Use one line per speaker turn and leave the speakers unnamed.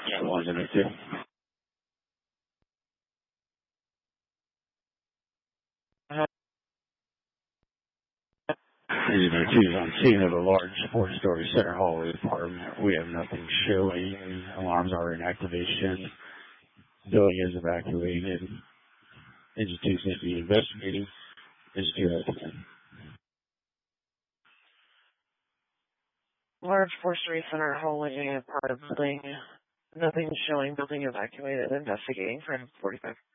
Yeah, one's in there too. Engineer 2 is on scene of a large four-story center hallway apartment. We have nothing showing. Alarms are in activation. Building is evacuated. Engine 2 seems to be investigating. Engine 2 has been.
Large four-story center hallway, part of building. Nothing showing. Building evacuated. Investigating for 45.